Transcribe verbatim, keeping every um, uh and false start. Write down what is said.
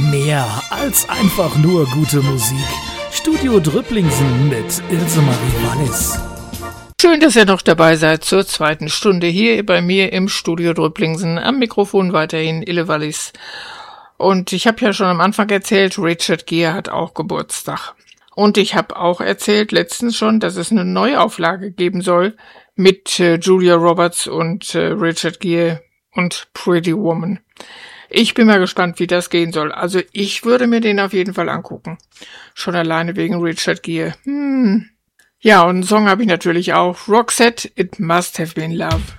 Mehr als einfach nur gute Musik. Studio Drüpplingsen mit Ilse Marie Wallis. Schön, dass ihr noch dabei seid zur zweiten Stunde hier bei mir im Studio Drüpplingsen. Am Mikrofon weiterhin Ille Wallis. Und ich habe ja schon am Anfang erzählt, Richard Gere hat auch Geburtstag. Und ich habe auch erzählt letztens schon, dass es eine Neuauflage geben soll mit äh, Julia Roberts und äh, Richard Gere und Pretty Woman. Ich bin mal gespannt, wie das gehen soll. Also ich würde mir den auf jeden Fall angucken. Schon alleine wegen Richard Gere. Hm. Ja, und einen Song habe ich natürlich auch. Roxette, It Must Have Been Love.